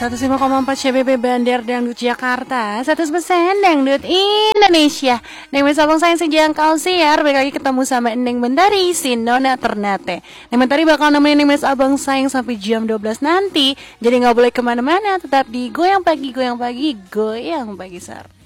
105,4 CBB Bandar Dangdut Jakarta, 100% Dangdut Indonesia. Neng Mas Abang sayang sejangkau siar. Balik lagi ketemu sama Neng Mentari, si Nona Ternate. Neng Mentari bakal nemenin Neng Mas Abang sayang sampai jam 12 nanti. Jadi gak boleh kemana-mana, tetap di Goyang Pagi, Goyang Pagi, Goyang Pagi Sar.